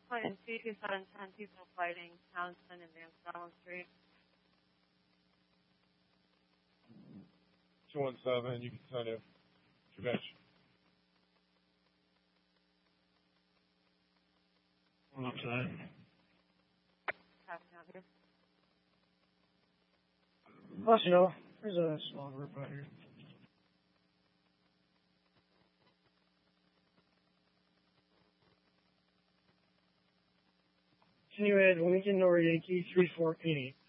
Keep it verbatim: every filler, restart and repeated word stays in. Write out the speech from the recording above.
Plan C, two seven ten people fighting Townsend and Van Salem Street. two one seven, you can send it. Javich. One outside. Passing out here. Plus, you know, there's a small group right here. Continue at Lincoln or Yankee three four eight eight.